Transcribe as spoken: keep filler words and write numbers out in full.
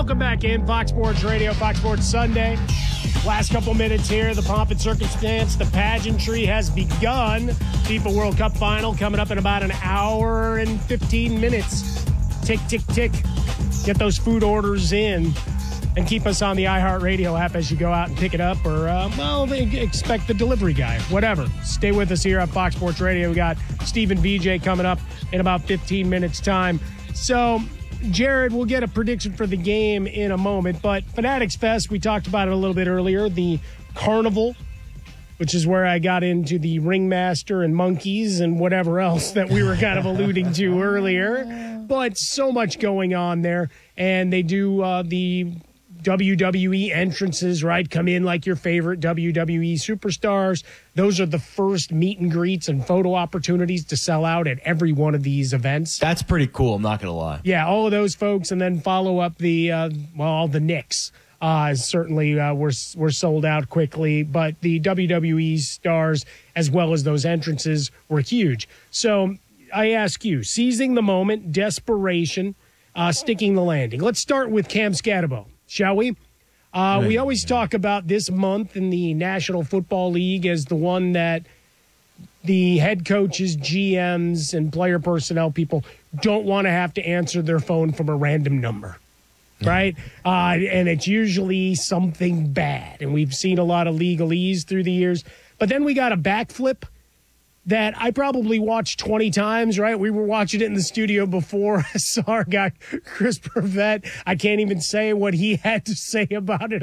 welcome back in. Fox Sports Radio, Fox Sports Sunday. Last couple minutes here, the pomp and circumstance, the pageantry has begun. FIFA World Cup final coming up in about an hour and fifteen minutes. Tick, tick, tick. Get those food orders in and keep us on the iHeartRadio app as you go out and pick it up, or, uh, well, expect the delivery guy, whatever. Stay with us here on Fox Sports Radio. We got Stephen V J coming up in about fifteen minutes' time. So, Jared, we'll get a prediction for the game in a moment, but Fanatics Fest, we talked about it a little bit earlier, the carnival, which is where I got into the ringmaster and monkeys and whatever else that we were kind of alluding to earlier. But so much going on there, and they do uh, the W W E entrances, right? Come in like your favorite W W E superstars. Those are the first meet and greets and photo opportunities to sell out at every one of these events. That's pretty cool, I'm not going to lie. Yeah, all of those folks, and then follow up the, uh, well, all the Knicks. Uh, certainly uh, were, were sold out quickly, but the W W E stars, as well as those entrances, were huge. So I ask you, seizing the moment, desperation, uh, sticking the landing. Let's start with Cam Scatterbo. Shall we? Uh, we always talk about this month in the National Football League as the one that the head coaches, G Ms, and player personnel people don't want to have to answer their phone from a random number, right? Uh, and it's usually something bad. And we've seen a lot of legalese through the years. But then we got a backflip that I probably watched twenty times, right? We were watching it in the studio before. I saw our guy, Chris Perfett. I can't even say what he had to say about it